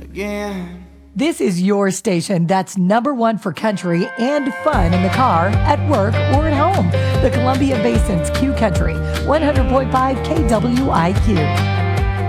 again. This is your station that's number one for country and fun in the car, at work, or at home. The Columbia Basin's Q Country, 100.5 KWIQ.